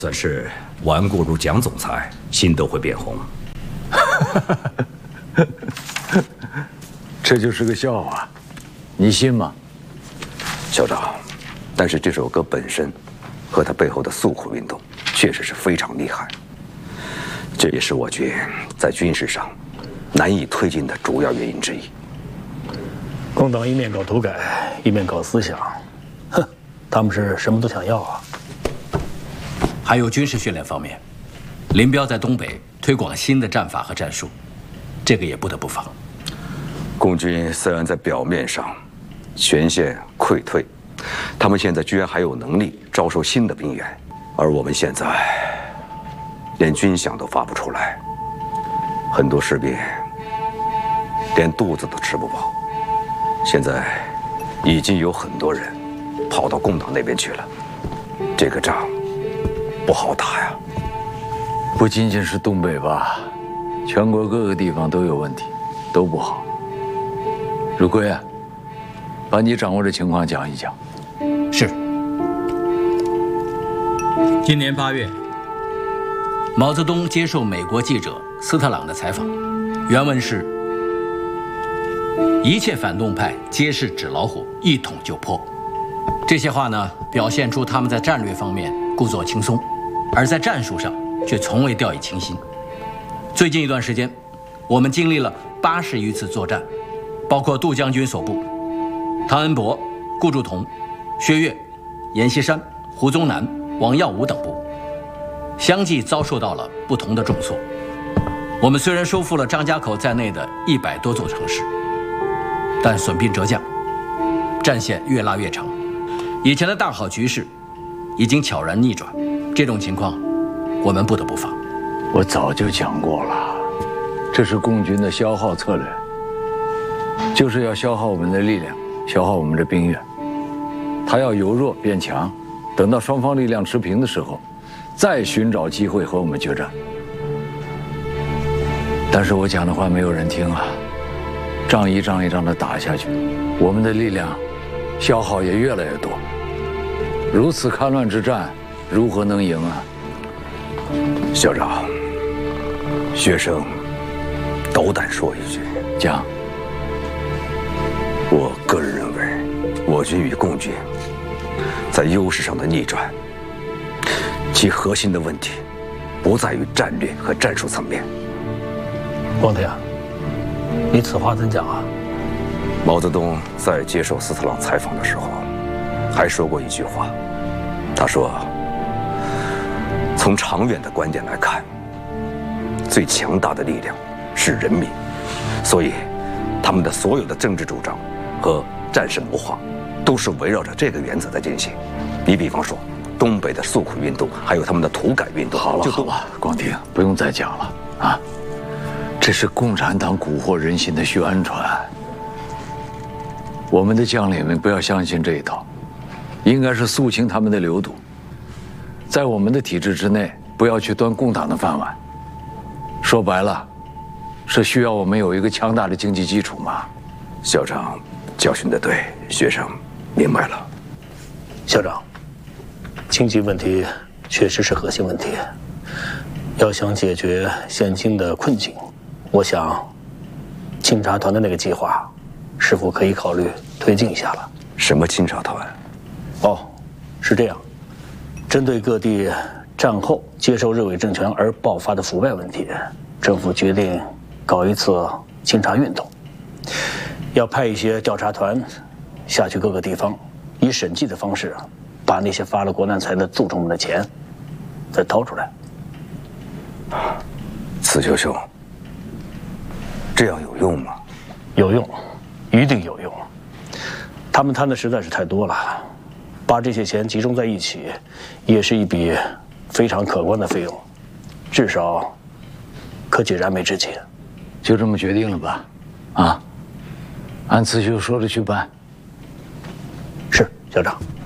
算是顽固如蒋总裁，心都会变红。 这就是个笑话，你信吗？ 校长，但是这首歌本身和它背后的诉苦运动确实是非常厉害，这也是我军在军事上难以推进的主要原因之一。 共党一面搞土改，一面搞思想，哼，他们是什么都想要啊。 还有军事训练方面，林彪在东北推广新的战法和战术，这个也不得不防。 共军虽然在表面上全线溃退，他们现在居然还有能力招收新的兵员，而我们现在连军饷都发不出来，很多士兵连肚子都吃不饱。现在已经有很多人跑到共党那边去了，这个仗不好打呀。 不仅仅是东北吧，全国各个地方都有问题，都不好。汝贵啊，把你掌握的情况讲一讲。 是。今年8月，毛泽东接受美国记者斯特朗的采访，原文是：一切反动派皆是纸老虎，一捅就破。这些话呢，表现出他们在战略方面故作轻松，而在战术上却从未掉以轻心。最近一段时间，我们经历了80余次作战，包括杜将军所部、汤恩伯、顾祝同、薛岳、阎锡山、胡宗南、王耀武等部，相继遭受到了不同的重挫。我们虽然收复了张家口在内的100多座城市，但损兵折将，战线越拉越长，以前的大好局势已经悄然逆转。这种情况，我们不得不防。 我早就讲过了，这是共军的消耗策略，就是要消耗我们的力量，消耗我们的兵员。他要由弱变强，等到双方力量持平的时候，再寻找机会和我们决战。但是我讲的话没有人听啊，仗一仗一仗的打下去，我们的力量消耗也越来越多。如此戡乱之战，如何能赢啊？ 校长，学生斗胆说一句， 讲。 我个人认为，我军与共军在优势上的逆转，其核心的问题不在于战略和战术层面。 光天，你此话怎讲啊？ 毛泽东在接受斯特朗采访的时候，还说过一句话，他说：“从长远的观点来看，最强大的力量是人民，所以他们的所有的政治主张和战事谋划，都是围绕着这个原则在进行。你比方说，东北的诉苦运动，还有他们的土改运动， 好了，光庭，不用再讲了啊！这是共产党蛊惑人心的宣传。我们的将领们不要相信这一套，应该是肃清他们的流毒，在我们的体制之内，不要去端共党的饭碗。说白了，是需要我们有一个强大的经济基础嘛。 校长教训得对，学生明白了。 校长，经济问题确实是核心问题，要想解决现今的困境，我想清查团的那个计划，是否可以考虑推进一下了？ 什么清查团？ 哦，是这样，针对各地战后接受日伪政权而爆发的腐败问题，政府决定搞一次清查运动，要派一些调查团下去各个地方，以审计的方式，把那些发了国难财的蛀虫们的钱再掏出来。 刺绣兄，这样有用吗？ 有用，一定有用。他们贪的实在是太多了，把这些钱集中在一起，也是一笔非常可观的费用，至少可解燃眉之急。 就这么决定了吧？啊，按刺绣说的去办。 是，校长。